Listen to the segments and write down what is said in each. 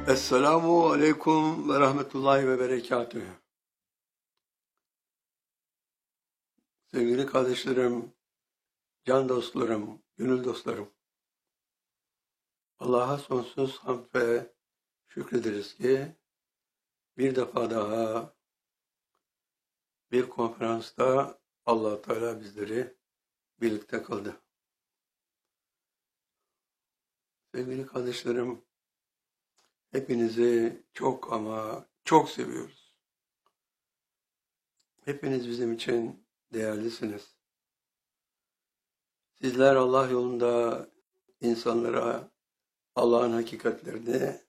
Esselamu Aleyküm ve Rahmetullahi ve Berekatühü. Sevgili kardeşlerim, can dostlarım, gönül dostlarım. Allah'a sonsuz hamd ve şükrederiz ki bir defa daha bir konferansta Allah Teala bizleri birlikte kıldı. Sevgili kardeşlerim, hepinizi çok ama çok seviyoruz. Hepiniz bizim için değerlisiniz. Sizler Allah yolunda insanlara Allah'ın hakikatlerini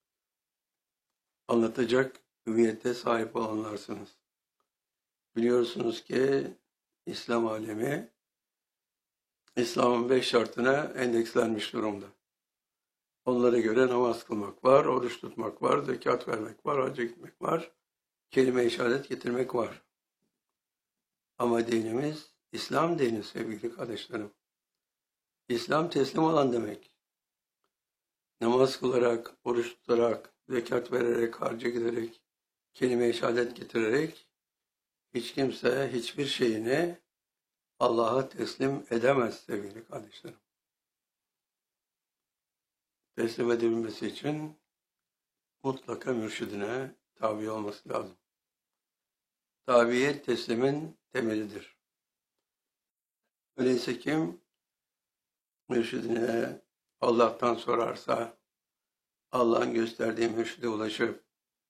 anlatacak hüviyete sahip olanlarsınız. Biliyorsunuz ki İslam alemi İslam'ın 5 şartına endekslenmiş durumda. Onlara göre namaz kılmak var, oruç tutmak var, zekat vermek var, hacca gitmek var, kelime-i şehadet getirmek var. Ama dinimiz İslam dini sevgili kardeşlerim. İslam teslim olan demek. Namaz kılarak, oruç tutarak, zekat vererek, hacca giderek, kelime-i şehadet getirerek hiç kimse hiçbir şeyini Allah'a teslim edemez sevgili kardeşlerim. Teslim edebilmesi için mutlaka mürşidine tabi olması lazım. Tabiyet teslimin temelidir. Öyleyse kim mürşidine Allah'tan sorarsa, Allah'ın gösterdiği mürşide ulaşıp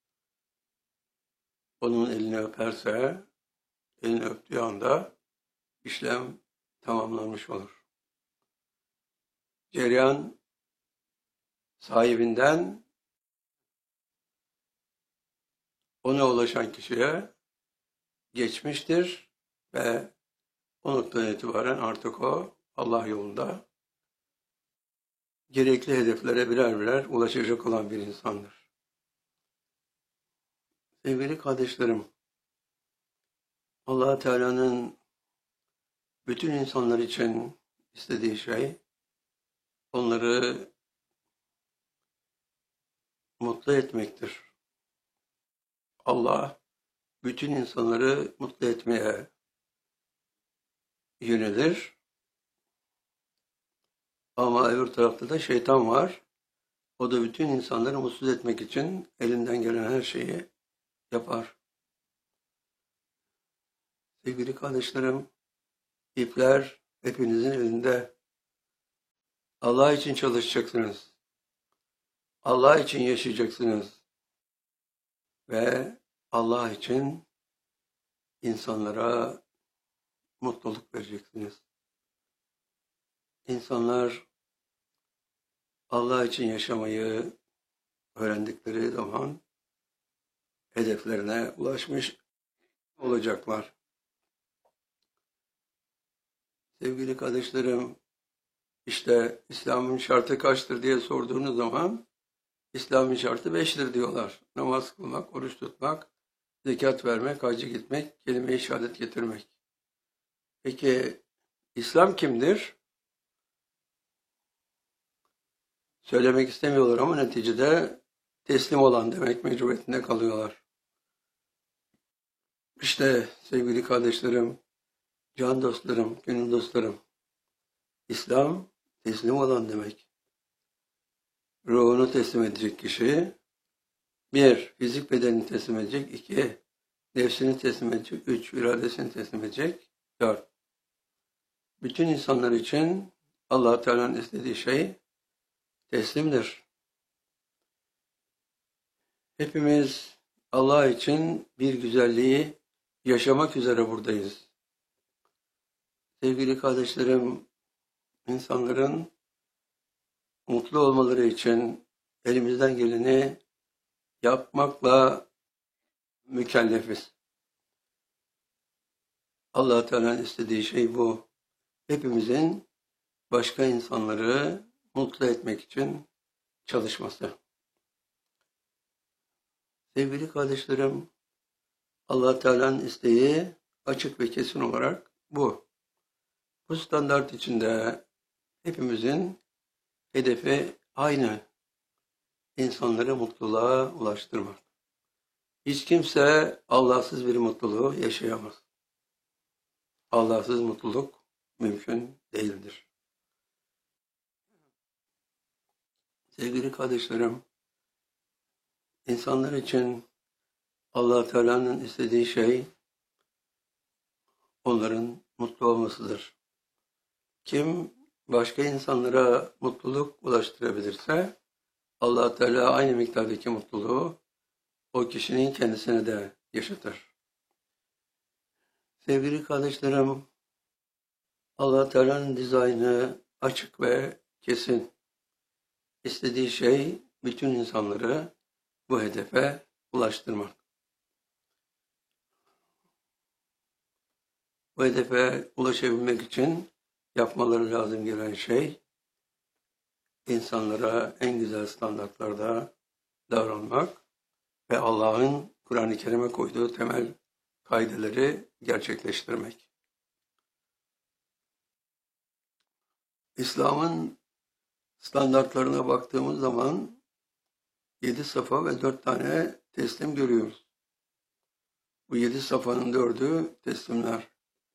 onun elini öperse, elini öptüğü anda işlem tamamlanmış olur. Cereyan sahibinden ona ulaşan kişiye geçmiştir ve o noktadan itibaren artık o Allah yolunda gerekli hedeflere birer birer ulaşacak olan bir insandır. Sevgili kardeşlerim, Allah Teala'nın bütün insanlar için istediği şey onları mutlu etmektir. Allah bütün insanları mutlu etmeye yönelir. Ama öbür tarafta da şeytan var. O da bütün insanları mutsuz etmek için elinden gelen her şeyi yapar. Sevgili kardeşlerim, ipler hepinizin elinde. Allah için çalışacaksınız. Allah için yaşayacaksınız. Ve Allah için insanlara mutluluk vereceksiniz. İnsanlar Allah için yaşamayı öğrendikleri zaman hedeflerine ulaşmış olacaklar. Sevgili kardeşlerim, işte İslam'ın şartı kaçtır diye sorduğunuz zaman İslam'ın şartı 5'tir diyorlar. Namaz kılmak, oruç tutmak, zekat vermek, hacca gitmek, kelime-i şehadet getirmek. Peki İslam kimdir? Söylemek istemiyorlar ama neticede teslim olan demek mecburiyetinde kalıyorlar. İşte sevgili kardeşlerim, can dostlarım, gönül dostlarım, İslam teslim olan demek. Ruhunu teslim edecek kişi, 1. Fizik bedenini teslim edecek, 2. Nefsini teslim edecek, 3. iradesini teslim edecek, 4. Bütün insanlar için Allah Teala'nın istediği şey teslimdir. Hepimiz Allah için bir güzelliği yaşamak üzere buradayız. Sevgili kardeşlerim, insanların mutlu olmaları için elimizden geleni yapmakla mükellefiz. Allah Teala'nın istediği şey bu. Hepimizin başka insanları mutlu etmek için çalışması. Sevgili kardeşlerim, Allah Teala'nın isteği açık ve kesin olarak bu. Bu standart içinde hepimizin hedefi aynı. insanları mutluluğa ulaştırmak. Hiç kimse Allahsız bir mutluluğu yaşayamaz. Allahsız mutluluk mümkün değildir. Sevgili kardeşlerim, insanlar için Allah Teala'nın istediği şey onların mutlu olmasıdır. Kim başka insanlara mutluluk ulaştırabilirse Allah Teala aynı miktardaki mutluluğu o kişinin kendisine de yaşatır. Sevgili kardeşlerim, Allah Teala'nın dizaynı açık ve kesin. İstediği şey bütün insanları bu hedefe ulaştırmak. Bu hedefe ulaşabilmek için yapmaları lazım gelen şey, insanlara en güzel standartlarda davranmak ve Allah'ın Kur'an-ı Kerim'e koyduğu temel kaideleri gerçekleştirmek. İslam'ın standartlarına baktığımız zaman 7 safa ve 4 tane teslim görüyoruz. Bu 7 safanın 4'ü teslimler.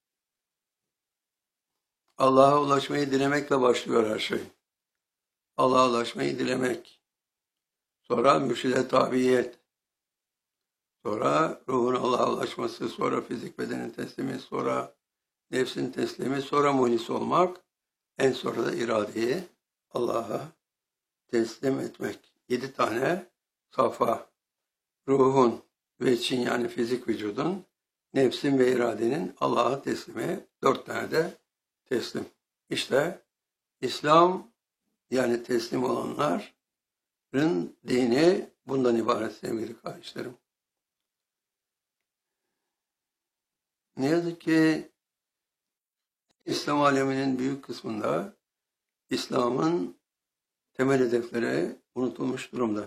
Allah'a ulaşmayı dilemekle başlıyor her şey. Allah'a ulaşmayı dilemek. Sonra mürşide tabiyet. Sonra ruhun Allah'a ulaşması, sonra fizik bedenin teslimi, sonra nefsin teslimi, sonra muhlis olmak, en sonra da iradeyi Allah'a teslim etmek. 7 tane safa. Ruhun ve için yani fizik vücudun, nefsin ve iradenin Allah'a teslimi, 4 tane de teslim. İşte İslam yani teslim olanların dini bundan ibaret sevgili kardeşlerim. Ne yazık ki İslam aleminin büyük kısmında İslam'ın temel hedefleri unutulmuş durumda.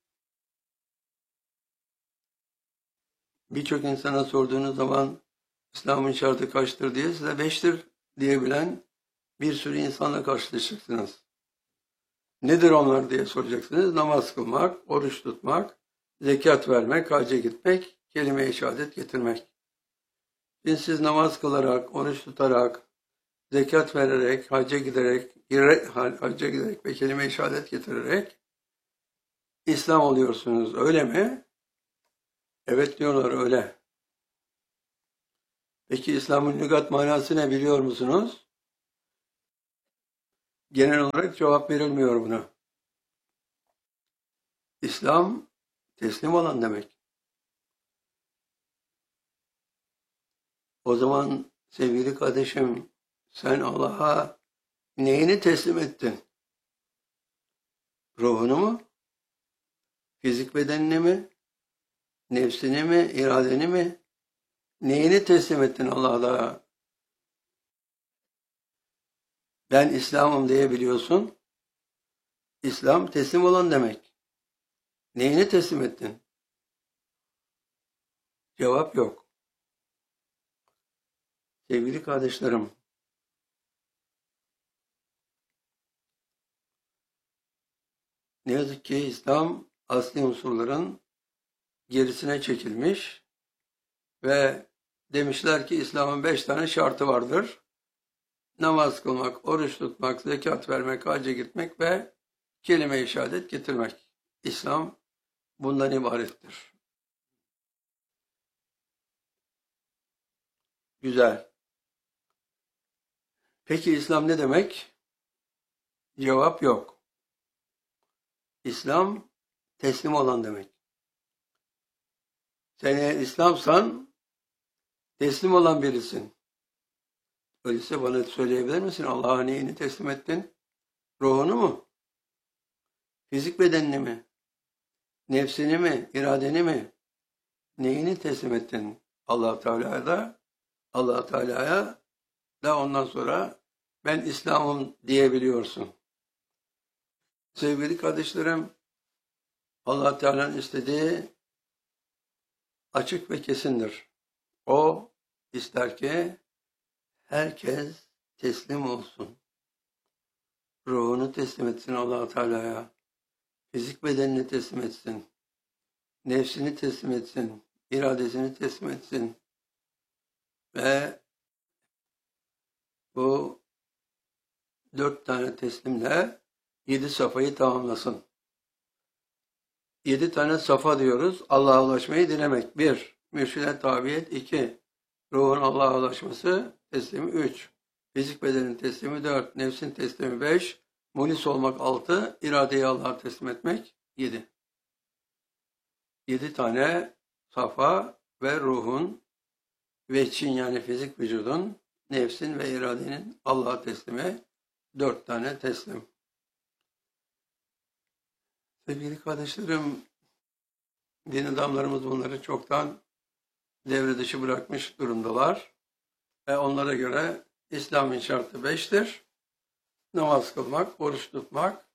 Birçok insana sorduğunuz zaman İslam'ın şartı kaçtır diye size 5'tir diyebilen bir sürü insanla karşılaşacaksınız. Nedir onlar diye soracaksınız. Namaz kılmak, oruç tutmak, zekat vermek, hacca gitmek, kelime-i şehadet getirmek. Şimdi siz namaz kılarak, oruç tutarak, zekat vererek, hacca giderek ve kelime-i şehadet getirerek İslam oluyorsunuz. Öyle mi? Evet diyorlar öyle. Peki İslam'ın lügat manası ne biliyor musunuz? Genel olarak cevap verilmiyor buna. İslam teslim olan demek. O zaman sevgili kardeşim sen Allah'a neyini teslim ettin? Ruhunu mu? Fizik bedenini mi? Nefsini mi? İradeni mi? Neyini teslim ettin Allah'a? Ben İslam'ım diyebiliyorsun. İslam teslim olan demek. Neyini teslim ettin? Cevap yok. Sevgili kardeşlerim, ne yazık ki İslam asli unsurların gerisine çekilmiş ve demişler ki İslam'ın 5 tane şartı vardır. Namaz kılmak, oruç tutmak, zekat vermek, hacca gitmek ve kelime-i şehadet getirmek. İslam bundan ibarettir. Güzel. Peki İslam ne demek? Cevap yok. İslam teslim olan demek. Sen eğer İslamsan teslim olan birisin. Öyleyse bana söyleyebilir misin? Allah'a neyini teslim ettin? Ruhunu mu? Fizik bedenini mi? Nefsini mi? İradeni mi? Neyini teslim ettin? Allah Teala'ya da ondan sonra ben İslam'ım diyebiliyorsun. Sevgili kardeşlerim, Allah Teala'nın istediği açık ve kesindir. O ister ki herkes teslim olsun. Ruhunu teslim etsin Allah Teala'ya. fizik bedenini teslim etsin, nefsini teslim etsin, iradesini teslim etsin ve bu 4 tane teslimle 7 safhayı tamamlasın. 7 tane safa diyoruz. Allah'a ulaşmayı dilemek. 1. Mürşide tabiyet. 2. Ruhun Allah'a ulaşması teslimi 3. Fizik bedenin teslimi 4. Nefsin teslimi 5. Mulis olmak 6. İradeyi Allah'a teslim etmek 7. 7 tane safa ve ruhun ve Çin yani fizik vücudun, nefsin ve iradenin Allah'a teslimi 4 tane teslim. Sevgili kardeşlerim, din adamlarımız bunları çoktan devre dışı bırakmış durumdalar. Ve onlara göre İslam'ın şartı 5'tir. Namaz kılmak, oruç tutmak,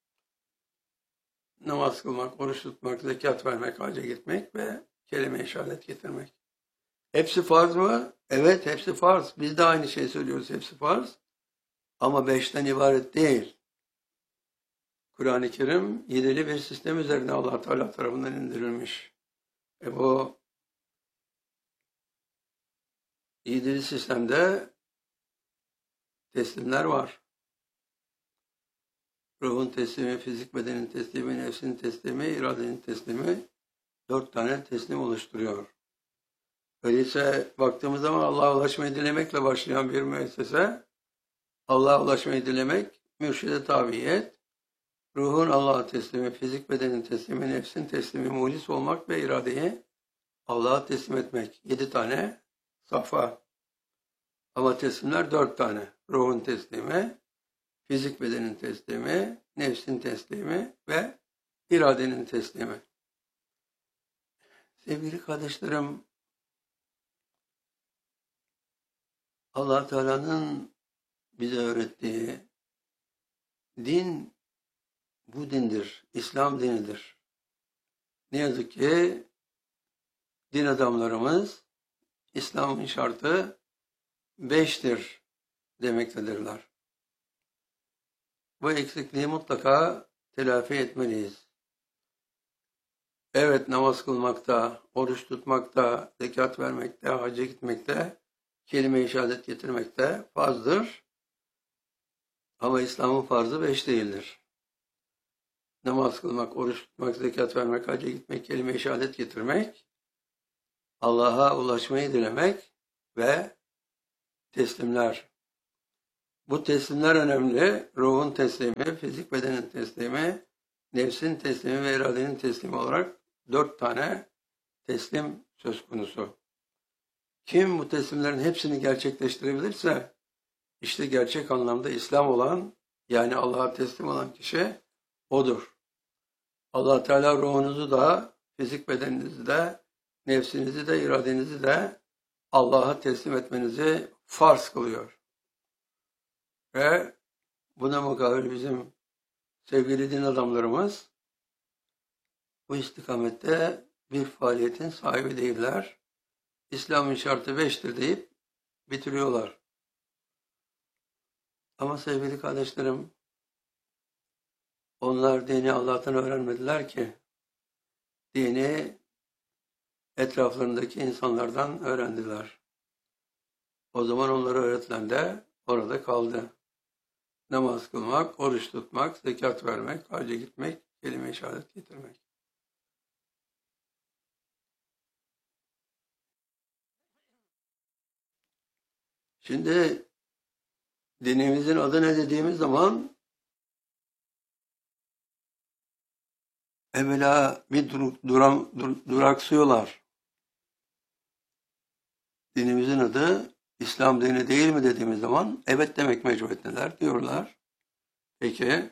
zekat vermek, hacca gitmek ve kelime-i şehadet getirmek. Hepsi farz mı? Evet, hepsi farz. Biz de aynı şeyi söylüyoruz, hepsi farz. Ama 5'ten ibaret değil. Kur'an-ı Kerim 7'li bir sistem üzerine Allah Teala tarafından indirilmiş. Bu 7'li sistemde teslimler var. Ruhun teslimi, fizik bedenin teslimi, nefsin teslimi, iradenin teslimi 4 tane teslim oluşturuyor. Öyleyse baktığımız zaman Allah'a ulaşmayı dilemekle başlayan bir müessese, Allah'a ulaşmayı dilemek, mürşide tabiyet, ruhun Allah'a teslimi, fizik bedenin teslimi, nefsin teslimi, muhlis olmak ve iradeyi Allah'a teslim etmek. 7 tane safa. Ama teslimler 4 tane. Ruhun teslimi, fizik bedenin teslimi, nefsin teslimi ve iradenin teslimi. Sevgili kardeşlerim, Allah Teala'nın bize öğrettiği din bu dindir. İslam dinidir. Ne yazık ki din adamlarımız İslam'ın şartı 5'tir demektedirler. Bu eksikliği mutlaka telafi etmeliyiz. Evet, namaz kılmakta, oruç tutmakta, zekat vermekte, hacca gitmekte, kelime-i şehadet getirmekte farzdır. Ama İslam'ın farzı 5 değildir. Namaz kılmak, oruç tutmak, zekat vermek, hacca gitmek, kelime-i şehadet getirmek, Allah'a ulaşmayı dilemek ve teslimler. Bu teslimler önemli. Ruhun teslimi, fizik bedenin teslimi, nefsin teslimi ve iradenin teslimi olarak 4 tane teslim söz konusu. Kim bu teslimlerin hepsini gerçekleştirebilirse, işte gerçek anlamda İslam olan, yani Allah'a teslim olan kişi odur. Allah Teala ruhunuzu da, fizik bedeninizi de, nefsinizi de, iradenizi de Allah'a teslim etmenizi farz kılıyor. Ve buna mukabil bizim sevgili din adamlarımız bu istikamette bir faaliyetin sahibi değiller. İslam'ın şartı 5'tir deyip bitiriyorlar. Ama sevgili kardeşlerim, onlar dini Allah'tan öğrenmediler ki, dini etraflarındaki insanlardan öğrendiler. O zaman onlara öğretilen de orada kaldı. Namaz kılmak, oruç tutmak, zekat vermek, hacca gitmek, kelime-i şehadet getirmek. Şimdi dinimizin adı ne dediğimiz zaman evvela bir duraksıyorlar. Dinimizin adı İslam dini değil mi dediğimiz zaman evet demek mecburiyetindeler diyorlar. Peki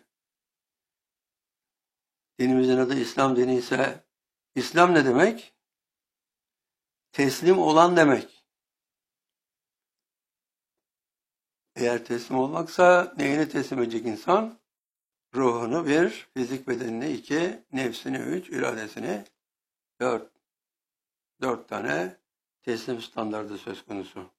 dinimizin adı İslam dini ise İslam ne demek? Teslim olan demek. Eğer teslim olmaksa neyini teslim edecek insan? Ruhunu 1, fizik bedenini 2, nefsini 3, iradesini 4. 4 tane teslim standardı söz konusu.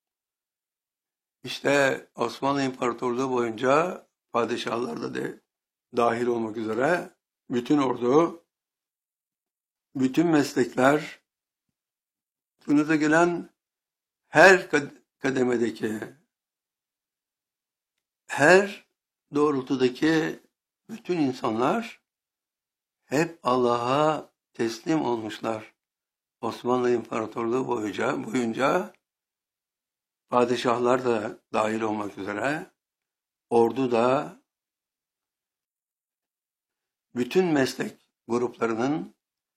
İşte Osmanlı İmparatorluğu boyunca padişahlar da dahil olmak üzere bütün ordu, bütün meslekler, sınıfa gelen her kademedeki, her doğrultudaki bütün insanlar hep Allah'a teslim olmuşlar. Osmanlı İmparatorluğu boyunca padişahlar da dahil olmak üzere, ordu da, bütün meslek gruplarının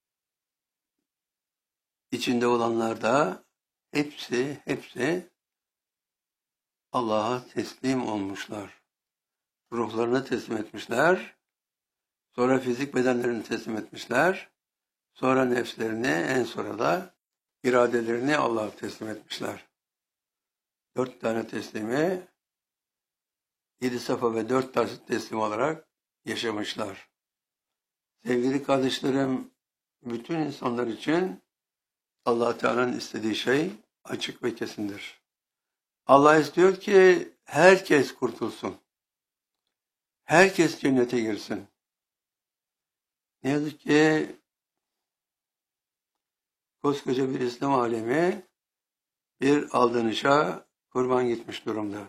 içinde olanlar da hepsi Allah'a teslim olmuşlar. Ruhlarını teslim etmişler, sonra fizik bedenlerini teslim etmişler, sonra nefslerini, en sonra da iradelerini Allah'a teslim etmişler. 4 tane teslimi, 7 safa ve 4 tane teslim olarak yaşamışlar. Sevgili kardeşlerim, bütün insanlar için Allah Teala'nın istediği şey açık ve kesindir. Allah istiyor ki herkes kurtulsun. Herkes cennete girsin. Ne yazık ki koskoca bir İslam alemi bir aldanışa kurban gitmiş durumda.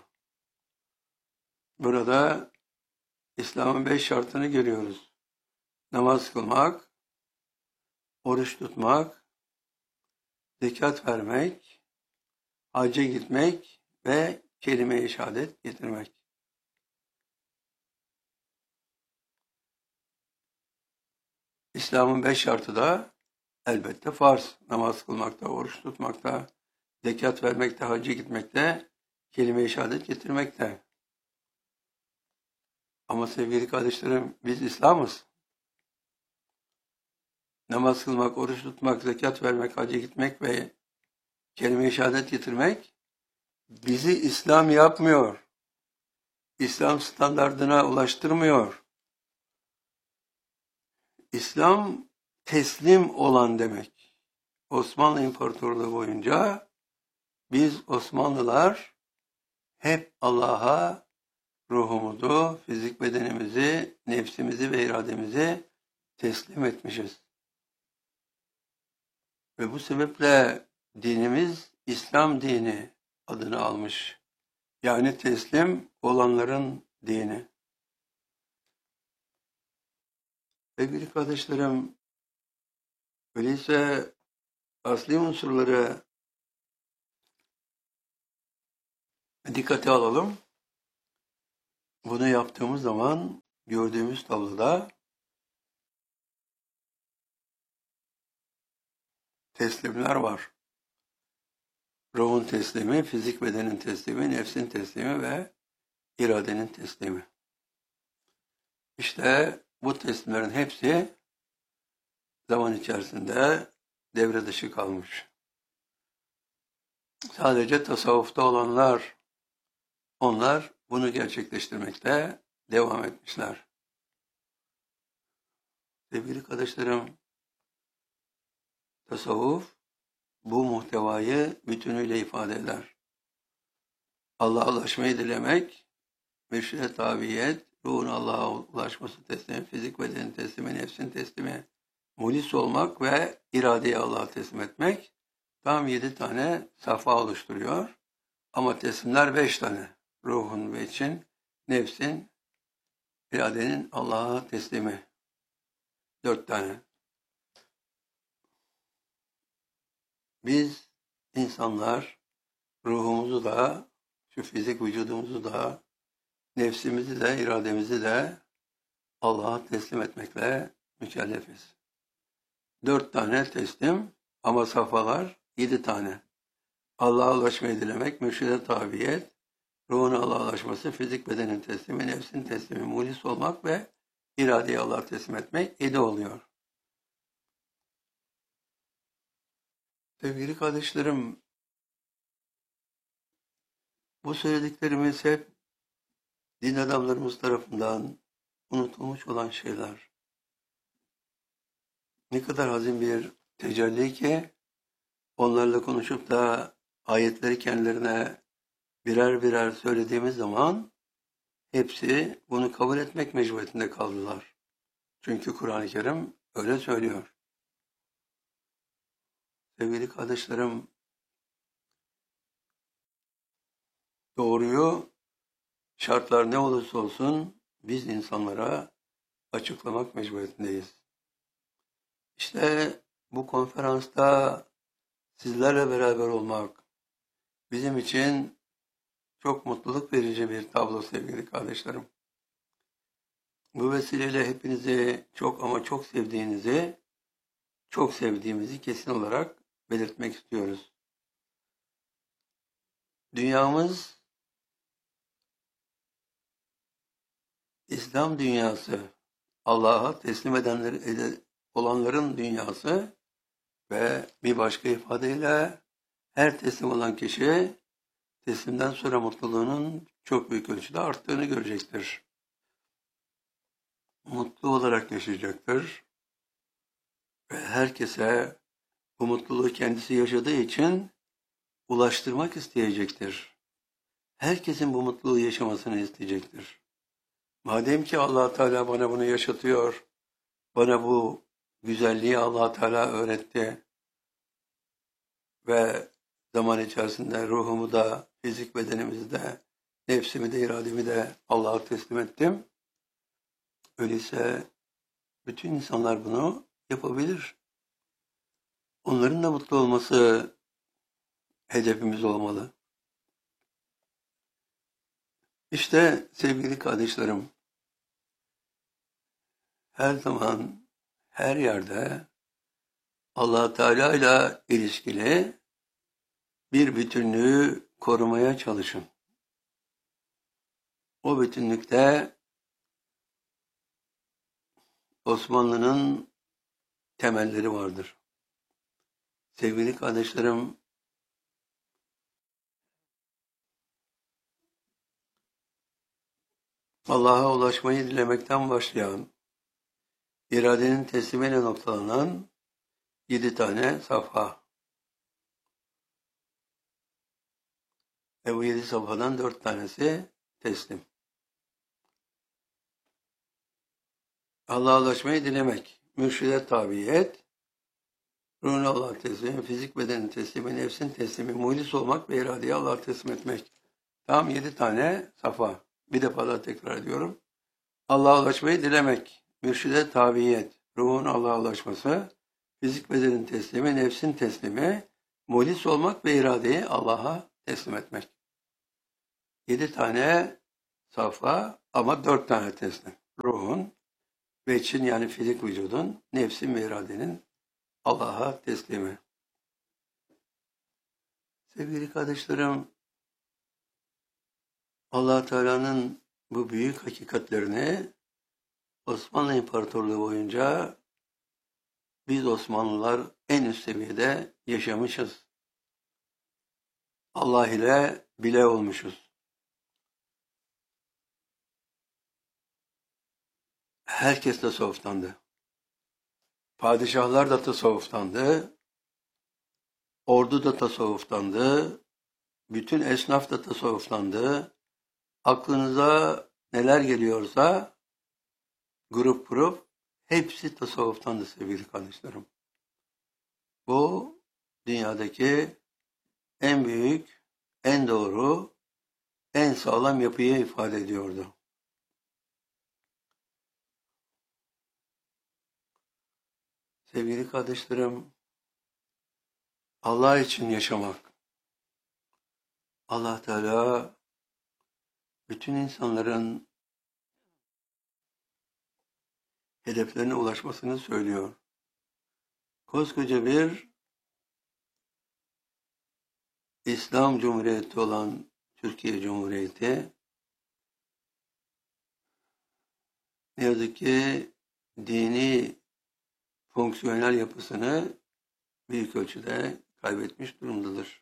Burada İslam'ın 5 şartını görüyoruz. Namaz kılmak, oruç tutmak, zekat vermek, hacca gitmek ve kelime-i şehadet getirmek. İslam'ın 5 şartı da elbette farz. Namaz kılmakta, oruç tutmakta, zekat vermekte, hacca gitmekte, kelime-i şehadet getirmekte. Ama sevgili kardeşlerim, biz İslam'ız. Namaz kılmak, oruç tutmak, zekat vermek, hacca gitmek ve kelime-i şehadet getirmek bizi İslam yapmıyor. İslam standardına ulaştırmıyor. İslam teslim olan demek. Osmanlı İmparatorluğu boyunca biz Osmanlılar hep Allah'a ruhumuzu, fizik bedenimizi, nefsimizi ve irademizi teslim etmişiz. Ve bu sebeple dinimiz İslam dini adını almış. Yani teslim olanların dini. Sevgili kardeşlerim, öyleyse asli unsurları dikkate alalım. Bunu yaptığımız zaman gördüğümüz tabloda teslimler var. Ruhun teslimi, fizik bedenin teslimi, nefsin teslimi ve iradenin teslimi. İşte bu teslimlerin hepsi zaman içerisinde devre dışı kalmış. Sadece tasavvufta olanlar, onlar bunu gerçekleştirmekte devam etmişler. Sevgili kardeşlerim, tasavvuf bu muhtevayı bütünüyle ifade eder. Allah'a ulaşmayı dilemek, mürşide tabiyet, ruhun Allah'a ulaşması teslimi, fizik bedenin teslimi, nefsin teslimi, mulis olmak ve iradeyi Allah'a teslim etmek tam 7 tane safa oluşturuyor. Ama teslimler 5 tane. Ruhun ve için, nefsin, iradenin Allah'a teslimi 4 tane. Biz insanlar ruhumuzu da, şu fizik vücudumuzu da, nefsimizi de, irademizi de Allah'a teslim etmekle mükellefiz. 4 tane teslim ama safhalar 7 tane. Allah'a ulaşmayı dilemek, mürşide tabiyet, ruhun Allah'a ulaşması, fizik bedenin teslimi, nefsin teslimi, mulis olmak ve iradeyi Allah'a teslim etmek 7 oluyor. Sevgili kardeşlerim, bu söylediklerimiz hep din adamlarımız tarafından unutulmuş olan şeyler. Ne kadar hazin bir tecelli ki onlarla konuşup da ayetleri kendilerine birer birer söylediğimiz zaman hepsi bunu kabul etmek mecburiyetinde kaldılar. Çünkü Kur'an-ı Kerim öyle söylüyor. Sevgili kardeşlerim, doğruyu şartlar ne olursa olsun biz insanlara açıklamak mecburiyetindeyiz. İşte bu konferansta sizlerle beraber olmak bizim için çok mutluluk verici bir tablo sevgili kardeşlerim. Bu vesileyle hepinizi çok ama çok sevdiğinizi, çok sevdiğimizi kesin olarak belirtmek istiyoruz. Dünyamız İslam dünyası, Allah'a teslim olanların dünyası ve bir başka ifadeyle her teslim olan kişi teslimden sonra mutluluğunun çok büyük ölçüde arttığını görecektir. Mutlu olarak yaşayacaktır ve herkese bu mutluluğu kendisi yaşadığı için ulaştırmak isteyecektir. Herkesin bu mutluluğu yaşamasını isteyecektir. Madem ki Allah Teala bana bunu yaşatıyor, bana bu güzelliği Allah Teala öğretti ve zaman içerisinde ruhumu da, fizik bedenimizi de, nefsimi de, irademi de Allah'a teslim ettim. Öyleyse bütün insanlar bunu yapabilir. Onların da mutlu olması hedefimiz olmalı. İşte sevgili kardeşlerim, her zaman, her yerde Allah Teala ile ilişkili bir bütünlüğü korumaya çalışın. O bütünlükte Osmanlı'nın temelleri vardır. Sevgili kardeşlerim, Allah'a ulaşmayı dilemekten başlayan, iradenin teslimiyle noktalanan 7 tane safha. Ve bu 7 safhadan 4 tanesi teslim. Allah'a ulaşmayı dilemek, mürşide tabiyet, ruhunu Allah'a teslim, fizik bedenin teslimi, nefsin teslimi, muhlis olmak ve iradeyi Allah'a teslim etmek. Tam 7 tane safa. Bir defa daha tekrar ediyorum. Allah'a ulaşmayı dilemek, mürşide tabiyet, ruhun Allah'a ulaşması, fizik bedenin teslimi, nefsin teslimi, muhlis olmak ve iradeyi Allah'a teslim etmek. 7 tane safa ama 4 tane teslim. Ruhun, veçin yani fizik vücudun, nefsin ve iradenin Allah'a teslimi. Sevgili kardeşlerim, Allah Teala'nın bu büyük hakikatlerini Osmanlı İmparatorluğu boyunca biz Osmanlılar en üst seviyede yaşamışız. Allah ile bile olmuşuz. Herkes tasavvuftandı. Padişahlar da tasavvuftandı. Ordu da tasavvuftandı. Bütün esnaf da tasavvuftandı. Aklınıza neler geliyorsa grup grup hepsi tasavvuftandı sevgili kardeşlerim. Bu dünyadaki en büyük, en doğru, en sağlam yapıyı ifade ediyordu. Sevgili kardeşlerim, Allah için yaşamak. Allah Teala bütün insanların hedeflerine ulaşmasını söylüyor. Koskoca bir İslam Cumhuriyeti olan Türkiye Cumhuriyeti ne yazık ki dini fonksiyonel yapısını büyük ölçüde kaybetmiş durumdadır.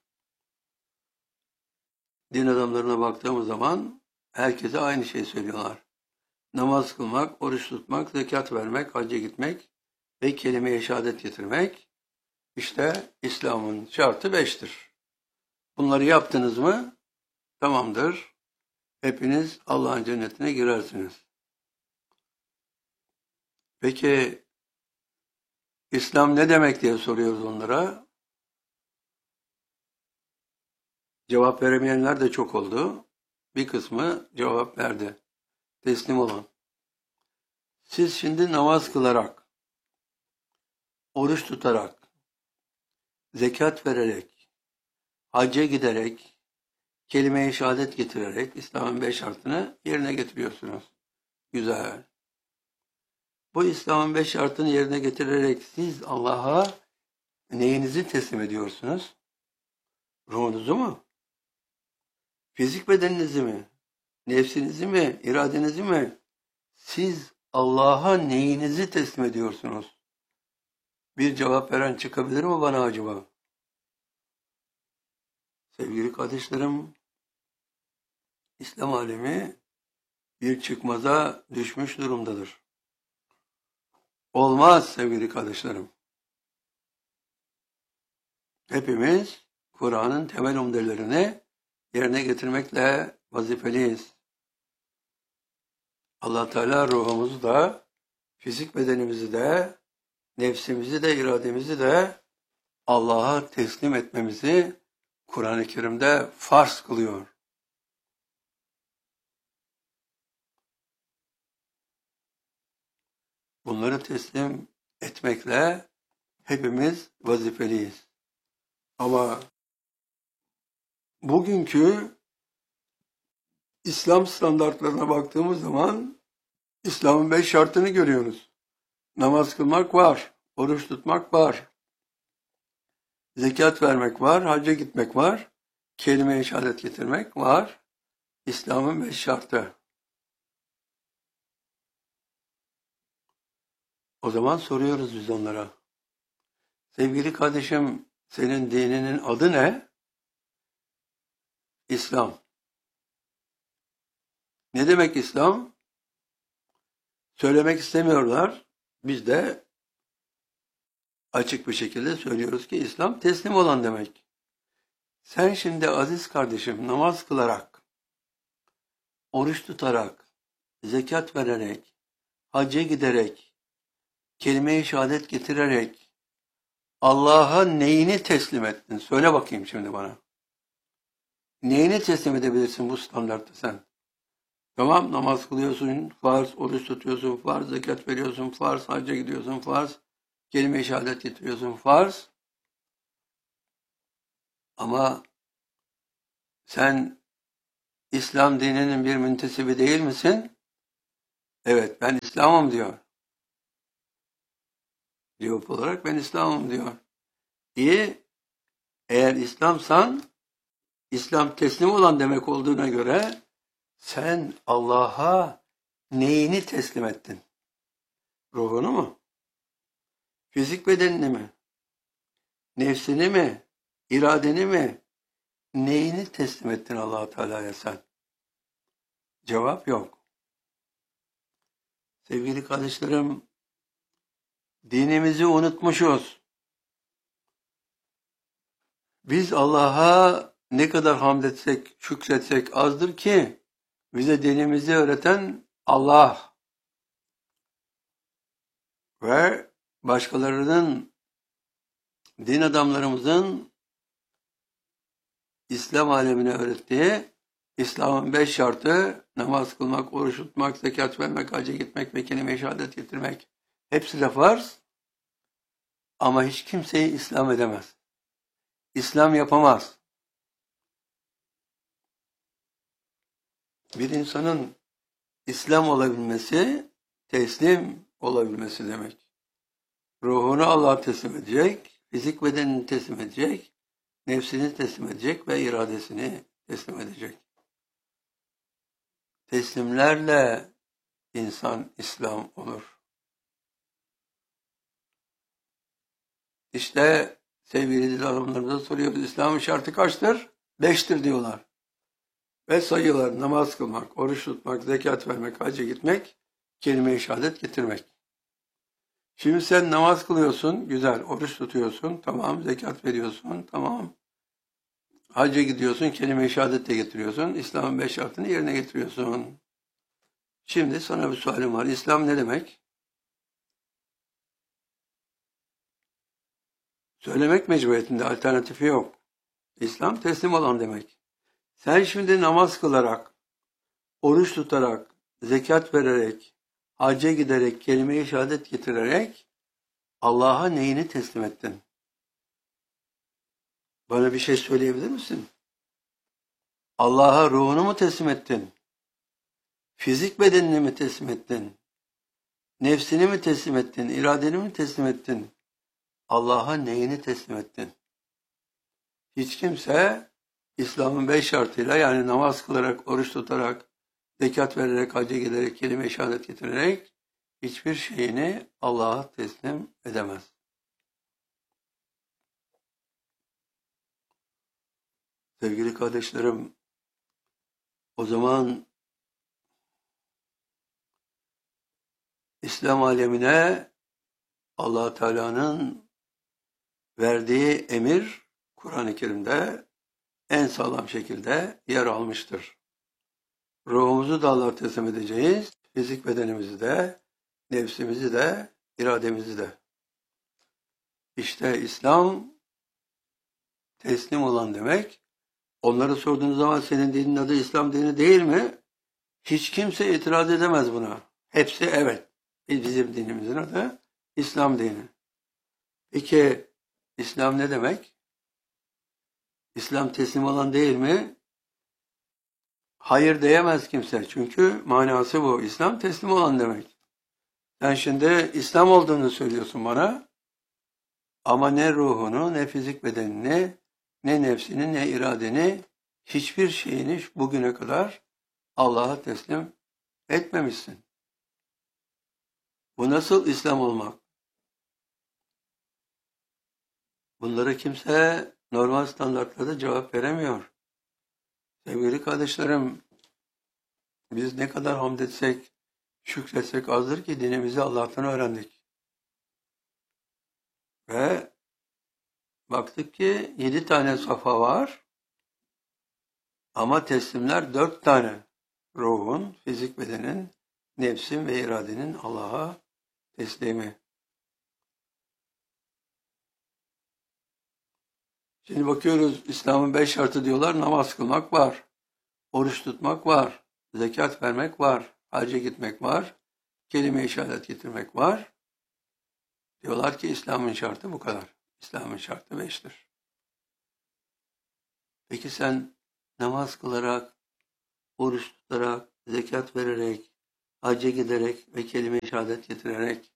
Din adamlarına baktığımız zaman herkese aynı şeyi söylüyorlar. Namaz kılmak, oruç tutmak, zekat vermek, hacca gitmek ve kelime-i şehadet getirmek işte İslam'ın şartı 5'tir. Bunları yaptınız mı tamamdır. Hepiniz Allah'ın cennetine girersiniz. Peki İslam ne demek diye soruyoruz onlara. Cevap veremeyenler de çok oldu. Bir kısmı cevap verdi. Teslim olan. Siz şimdi namaz kılarak, oruç tutarak, zekat vererek, hacca giderek, kelime-i şehadet getirerek İslam'ın 5 şartını yerine getiriyorsunuz. Güzel. Bu İslam'ın 5 şartını yerine getirerek siz Allah'a neyinizi teslim ediyorsunuz? Ruhunuzu mu? Fizik bedeninizi mi? Nefsinizi mi? İradenizi mi? Siz Allah'a neyinizi teslim ediyorsunuz? Bir cevap veren çıkabilir mi bana acaba? Sevgili kardeşlerim, İslam alemi bir çıkmaza düşmüş durumdadır. Olmaz sevgili kardeşlerim. Hepimiz Kur'an'ın temel umdelerini yerine getirmekle vazifeliyiz. Allah Teala ruhumuzu da, fizik bedenimizi de, nefsimizi de, irademizi de Allah'a teslim etmemizi Kur'an-ı Kerim'de farz kılıyor. Bunları teslim etmekle hepimiz vazifeliyiz. Ama bugünkü İslam standartlarına baktığımız zaman İslam'ın 5 şartını görüyoruz. Namaz kılmak var, oruç tutmak var, zekat vermek var, hacca gitmek var, kelime-i şehadet getirmek var. İslam'ın 5 şartı. O zaman soruyoruz biz onlara. Sevgili kardeşim, senin dininin adı ne? İslam. Ne demek İslam? Söylemek istemiyorlar. Biz de açık bir şekilde söylüyoruz ki İslam teslim olan demek. Sen şimdi aziz kardeşim namaz kılarak, oruç tutarak, zekat vererek, hacca giderek, kelime-i şehadet getirerek Allah'a neyini teslim ettin? Söyle bakayım şimdi bana. Neyini teslim edebilirsin bu standartta sen? Tamam, namaz kılıyorsun, farz, oruç tutuyorsun, farz, zekat veriyorsun, farz, hacca gidiyorsun, farz, kelime-i şehadet getiriyorsun, farz. Ama sen İslam dininin bir müntesibi değil misin? Evet, ben İslam'ım diyor. Cevap olarak ben İslam'ım diyor. İyi, eğer İslamsan, İslam teslim olan demek olduğuna göre sen Allah'a neyini teslim ettin? Ruhunu mu? Fizik bedenini mi? Nefsini mi? İradeni mi? Neyini teslim ettin Allah-u Teala'ya sen? Cevap yok. Sevgili kardeşlerim, dinimizi unutmuşuz. Biz Allah'a ne kadar hamd etsek, şükretsek azdır ki bize dinimizi öğreten Allah ve başkalarının, din adamlarımızın İslam alemine öğrettiği İslam'ın 5 şartı, namaz kılmak, oruç tutmak, zekat vermek, hacca gitmek ve kelime-i şehadet getirmek. Hepsi de farz ama hiç kimseyi İslam edemez. İslam yapamaz. Bir insanın İslam olabilmesi, teslim olabilmesi demek. Ruhunu Allah'a teslim edecek, fizik bedenini teslim edecek, nefsini teslim edecek ve iradesini teslim edecek. Teslimlerle insan İslam olur. İşte sevgili dil adamlarımıza soruyoruz. İslam'ın şartı kaçtır? 5'tir diyorlar. Ve sayılar namaz kılmak, oruç tutmak, zekat vermek, hacca gitmek, kelime-i şehadet getirmek. Şimdi sen namaz kılıyorsun, güzel, oruç tutuyorsun, tamam, zekat veriyorsun, tamam. Hacca gidiyorsun, kelime-i şehadet de getiriyorsun, İslam'ın 5 şartını yerine getiriyorsun. Şimdi sana bir sualim var. İslam ne demek? Söylemek mecburiyetinde, alternatifi yok. İslam teslim olan demek. Sen şimdi namaz kılarak, oruç tutarak, zekat vererek, hacca giderek, kelime-i şehadet getirerek Allah'a neyini teslim ettin? Bana bir şey söyleyebilir misin? Allah'a ruhunu mu teslim ettin? Fizik bedenini mi teslim ettin? Nefsini mi teslim ettin? İradeni mi teslim ettin? Allah'a neyini teslim ettin? Hiç kimse İslam'ın 5 şartıyla, yani namaz kılarak, oruç tutarak, zekat vererek, hacca giderek, kelime-i şehadet getirerek hiçbir şeyini Allah'a teslim edemez. Sevgili kardeşlerim, o zaman İslam alemine Allah Teala'nın verdiği emir Kur'an-ı Kerim'de en sağlam şekilde yer almıştır. Ruhumuzu da Allah'a teslim edeceğiz, fizik bedenimizi de, nefsimizi de, irademizi de. İşte İslam teslim olan demek. Onlara sorduğunuz zaman senin dinin adı İslam dini değil mi? Hiç kimse itiraz edemez buna. Hepsi evet. Bizim dinimizin adı İslam dini. Peki İslam ne demek? İslam teslim olan değil mi? Hayır diyemez kimse. Çünkü manası bu. İslam teslim olan demek. Sen şimdi İslam olduğunu söylüyorsun bana. Ama ne ruhunu, ne fizik bedenini, ne nefsini, ne iradeni, hiçbir şeyini bugüne kadar Allah'a teslim etmemişsin. Bu nasıl İslam olmak? Bunlara kimse normal standartlarda cevap veremiyor. Sevgili kardeşlerim, biz ne kadar hamd etsek, şükretsek azdır ki dinimizi Allah'tan öğrendik. Ve baktık ki 7 tane safa var ama teslimler 4 tane. Ruhun, fizik bedenin, nefsin ve iradenin Allah'a teslimi. Şimdi bakıyoruz, İslam'ın 5 şartı diyorlar, namaz kılmak var, oruç tutmak var, zekat vermek var, hacca gitmek var, kelime-i şehadet getirmek var. Diyorlar ki İslam'ın şartı bu kadar. İslam'ın şartı 5'tir. Peki sen namaz kılarak, oruç tutarak, zekat vererek, hacca giderek ve kelime-i şehadet getirerek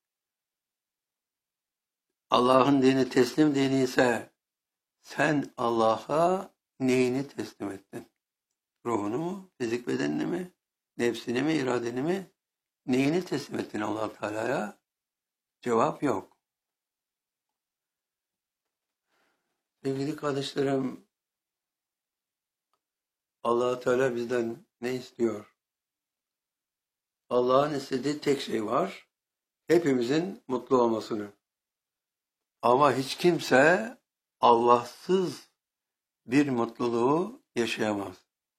Allah'ın dini teslim dini ise sen Allah'a neyini teslim ettin? Ruhunu mu, fizik bedenini mi, nefsini mi, iradeni mi? Neyini teslim ettin Allah Teala'ya? Cevap yok. Sevgili kardeşlerim, Allah Teala bizden ne istiyor? Allah'ın istediği tek şey var. Hepimizin mutlu olmasını. Ama hiç kimse Allahsız bir mutluluğu yaşayamaz.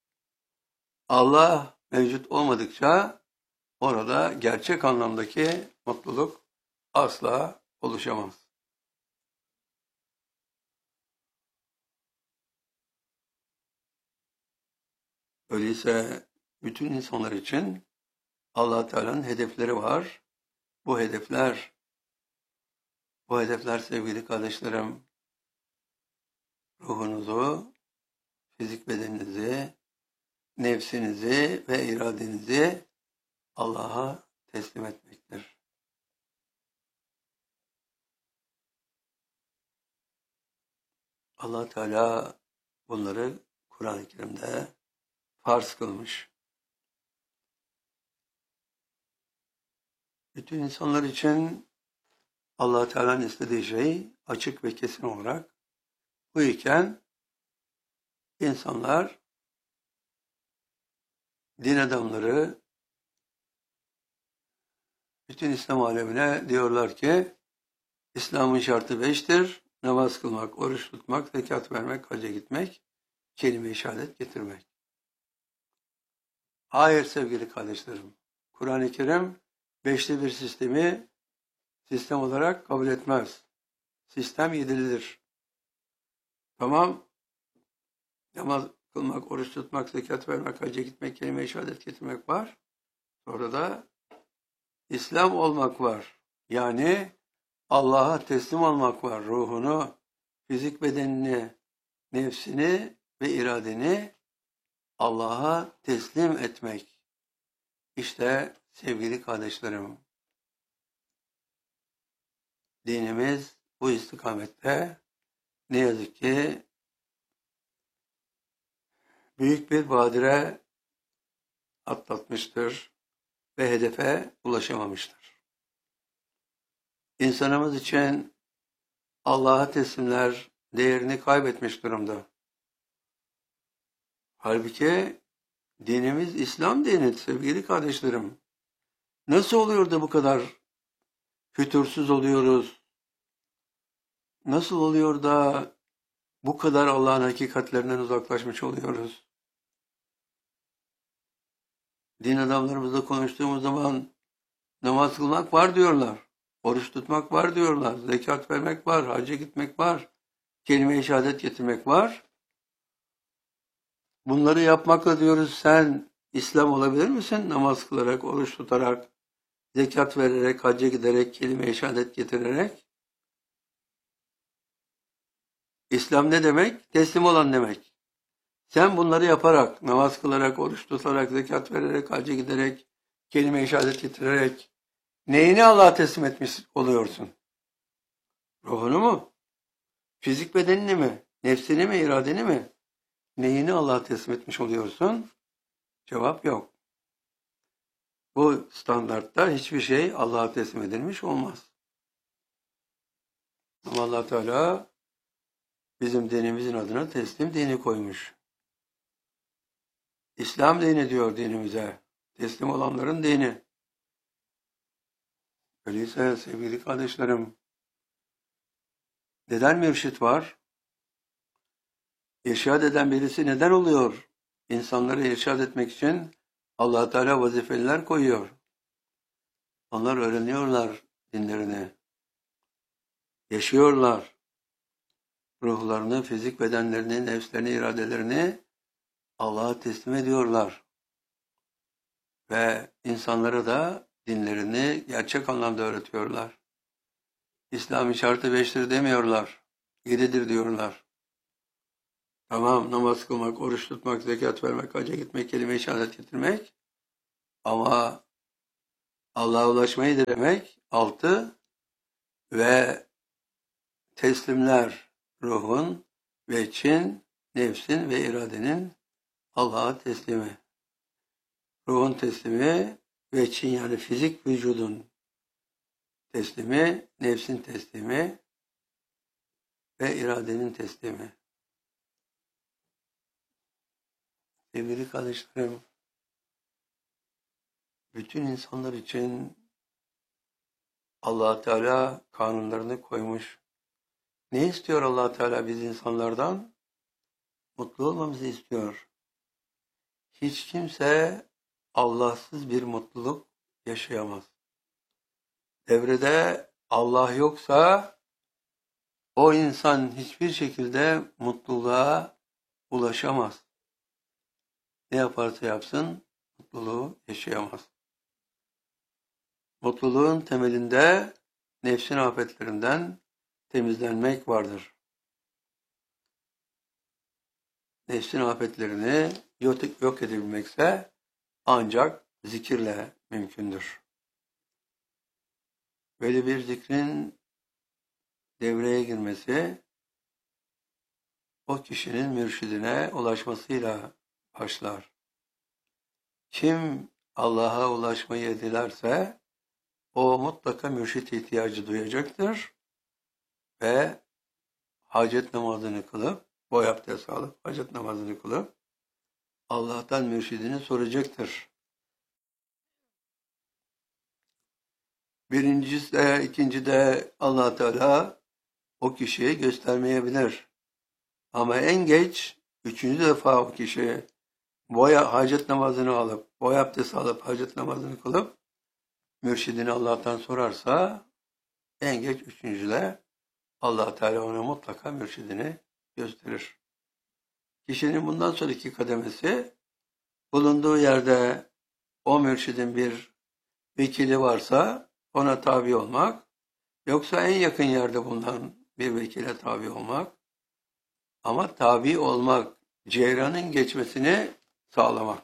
Allah mevcut olmadıkça orada gerçek anlamdaki mutluluk asla oluşamaz. Öyleyse bütün insanlar için Allah Teala'nın hedefleri var. Bu hedefler sevgili kardeşlerim, ruhunuzu, fizik bedeninizi, nefsinizi ve iradenizi Allah'a teslim etmektir. Allah Teala bunları Kur'an-ı Kerim'de farz kılmış. Bütün insanlar için Allah Teala'nın istediği şey açık ve kesin olarak bu iken insanlar, din adamları, bütün İslam alemine diyorlar ki İslam'ın şartı 5'tir. Namaz kılmak, oruç tutmak, zekat vermek, hacca gitmek, kelime-i şehadet getirmek. Hayır sevgili kardeşlerim. Kur'an-ı Kerim 5'li bir sistem olarak kabul etmez. sistem yedilidir. Tamam, namaz kılmak, oruç tutmak, zekat vermek, hacca gitmek, kelime-i şehadet getirmek var. Sonra da İslam olmak var. Yani Allah'a teslim olmak var. Ruhunu, fizik bedenini, nefsini ve iradeni Allah'a teslim etmek. İşte sevgili kardeşlerim, dinimiz bu istikamette ne yazık ki büyük bir badire atlatmıştır ve hedefe ulaşamamıştır. İnsanımız için Allah'a teslimler değerini kaybetmiş durumda. Halbuki dinimiz İslam dini sevgili kardeşlerim. Nasıl oluyor da bu kadar fütursuz oluyoruz? Nasıl oluyor da bu kadar Allah'ın hakikatlerinden uzaklaşmış oluyoruz? Din adamlarımızla konuştuğumuz zaman namaz kılmak var diyorlar. Oruç tutmak var diyorlar. Zekat vermek var. Hacca gitmek var. Kelime-i şehadet getirmek var. Bunları yapmakla diyoruz sen İslam olabilir misin? Namaz kılarak, oruç tutarak, zekat vererek, hacca giderek, kelime-i şehadet getirerek. İslam ne demek? Teslim olan demek. Sen bunları yaparak, namaz kılarak, oruç tutarak, zekat vererek, hacca giderek, kelime-i şehadet getirerek neyini Allah'a teslim etmiş oluyorsun? Ruhunu mu? Fizik bedenini mi? Nefsini mi? İradeni mi? Neyini Allah'a teslim etmiş oluyorsun? Cevap yok. Bu standartta hiçbir şey Allah'a teslim edilmiş olmaz. Ama Allah Teala bizim dinimizin adına teslim dini koymuş. İslam dini diyor dinimize. Teslim olanların dini. Öyleyse sevgili kardeşlerim, neden mürşit var? İrşad eden birisi neden oluyor? İnsanları irşad etmek için Allah Teala vazifeliler koyuyor. Onlar öğreniyorlar dinlerini. Yaşıyorlar. Ruhlarını, fizik bedenlerini, nefslerini, iradelerini Allah'a teslim ediyorlar. Ve insanlara da dinlerini gerçek anlamda öğretiyorlar. İslam'ın şartı 5'tir demiyorlar. 7'dir diyorlar. Tamam, namaz kılmak, oruç tutmak, zekat vermek, hacca gitmek, kelime-i şehadet getirmek. Ama Allah'a ulaşmayı dilemek 6 ve teslimler ruhun ve nefsin ve iradenin Allah'a teslimi. Ruhun teslimi ve yani fizik vücudun teslimi, nefsin teslimi ve iradenin teslimi. Sevgili kardeşlerim, bütün insanlar için Allah Teala kanunlarını koymuş. Ne istiyor Allah Teala biz insanlardan? Mutlu olmamızı istiyor. Hiç kimse Allahsız bir mutluluk yaşayamaz. Devrede Allah yoksa o insan hiçbir şekilde mutluluğa ulaşamaz. Ne yaparsa yapsın mutluluğu yaşayamaz. Mutluluğun temelinde nefsin afetlerinden temizlenmek vardır. Nefsin afetlerini yok edebilmekse ancak zikirle mümkündür. Böyle bir zikrin devreye girmesi o kişinin mürşidine ulaşmasıyla başlar. Kim Allah'a ulaşmayı dilerse o mutlaka mürşit ihtiyacı duyacaktır ve hacet namazını kılıp, boy abdesti alıp, hacet namazını kılıp Allah'tan mürşidini soracaktır. Birincisi de, ikinci de Allah Teala o kişiyi göstermeyebilir. Ama en geç 3. defa o kişi hacet namazını alıp, boy abdesti alıp, hacet namazını kılıp mürşidini Allah'tan sorarsa en geç 3.'de Allah Teala ona mutlaka mürşidini gösterir. Kişinin bundan sonraki kademesi, bulunduğu yerde o mürşidin bir vekili varsa ona tabi olmak, yoksa en yakın yerde bulunan bir vekile tabi olmak, ama tabi olmak, ceyranın geçmesini sağlamak.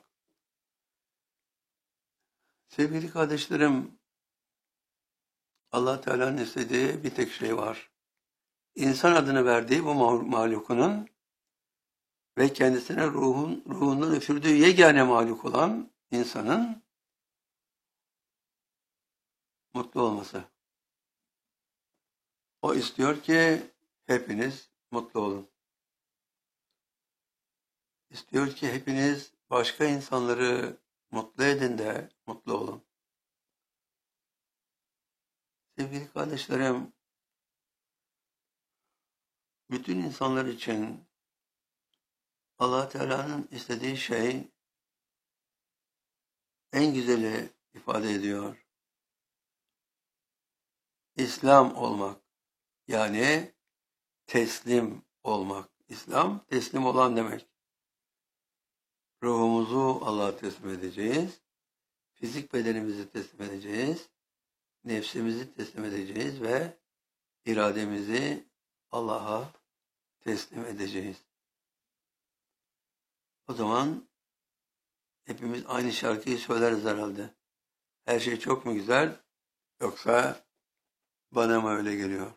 Sevgili kardeşlerim, Allah Teala'nın istediği bir tek şey var. İnsan adını verdiği bu mahlukunun ve kendisine ruhundan üfürdüğü yegane mahluk olan insanın mutlu olması. O istiyor ki hepiniz mutlu olun. İstiyor ki hepiniz başka insanları mutlu edin de mutlu olun. Sevgili kardeşlerim, bütün insanlar için Allah Teala'nın istediği şey en güzeli ifade ediyor. İslam olmak, yani teslim olmak. İslam teslim olan demek. Ruhumuzu Allah'a teslim edeceğiz, fizik bedenimizi teslim edeceğiz, nefsimizi teslim edeceğiz ve irademizi Allah'a teslim edeceğiz. O zaman hepimiz aynı şarkıyı söyleriz herhalde. Her şey çok mu güzel, yoksa bana mı öyle geliyor?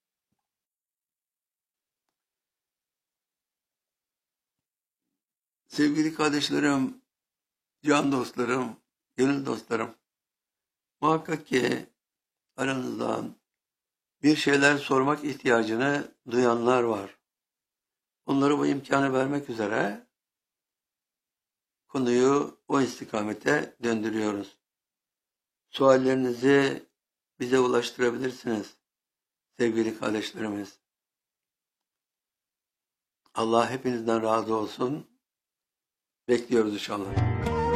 Sevgili kardeşlerim, can dostlarım, gönül dostlarım, muhakkak ki aranızdan bir şeyler sormak ihtiyacını duyanlar var. Onlara bu imkanı vermek üzere konuyu o istikamete döndürüyoruz. Suallerinizi bize ulaştırabilirsiniz sevgili kardeşlerimiz. Allah hepinizden razı olsun. Bekliyoruz inşallah.